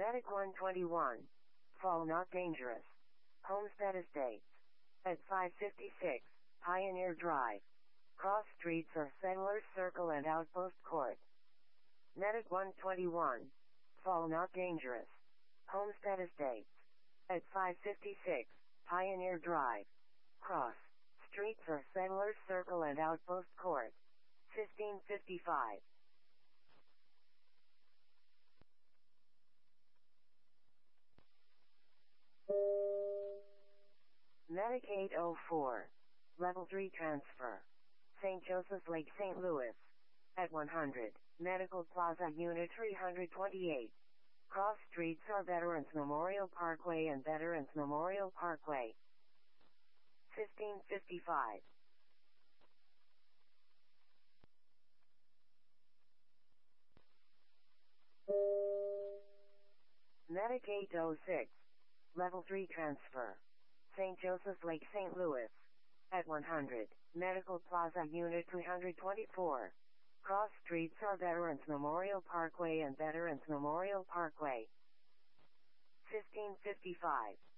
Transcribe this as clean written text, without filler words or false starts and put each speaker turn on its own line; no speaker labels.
Medic 121. Fall not dangerous. Homestead Estates. At 556, Pioneer Drive. Cross streets are Settlers Circle and Outpost Court. Medic 121. Fall not dangerous. Homestead Estates. At 556, Pioneer Drive. Cross streets are Settlers Circle and Outpost Court. 1555. Medic 804. Level 3 transfer. St. Joseph's Lake, St. Louis. At 100, Medical Plaza Unit 328. Cross streets are Veterans Memorial Parkway and Veterans Memorial Parkway. 1555. Medic 806. Level 3 transfer. St. Joseph's Lake, St. Louis. At 100, Medical Plaza Unit 324. Cross streets are Veterans Memorial Parkway and Veterans Memorial Parkway. 1555.